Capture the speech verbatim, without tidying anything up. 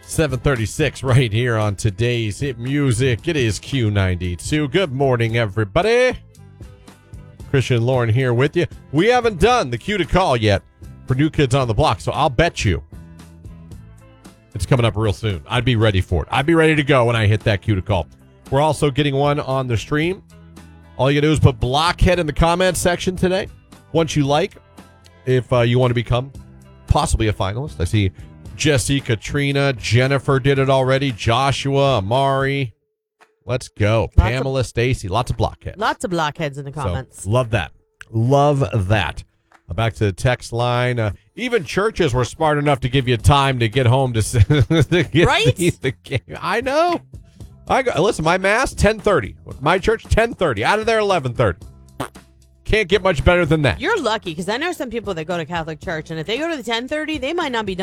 seven thirty-six right here on today's Hit Music. It is Q ninety-two. Good morning, everybody. Christian Lauren here with you. We haven't done the Q to call yet for New Kids on the Block, so I'll bet you it's coming up real soon. I'd be ready for it. I'd be ready to go when I hit that Q to call. We're also getting one on the stream. All you gotta do is put Blockhead in the comments section today. Once you like, if uh, you want to become possibly a finalist. I see Jesse, Katrina, Jennifer did it already. Joshua, Amari. Let's go. Lots Pamela, Stacy. Lots of Blockheads. Lots of blockheads in the comments. So, love that. Love that. Uh, back to the text line. Uh, even churches were smart enough to give you time to get home to, to get Right? the, the game. I know. I go, listen, my mass, ten thirty. My church, ten thirty. Out of there, eleven thirty. Can't get much better than that. You're lucky because I know some people that go to Catholic church, and if they go to the ten thirty, they might not be done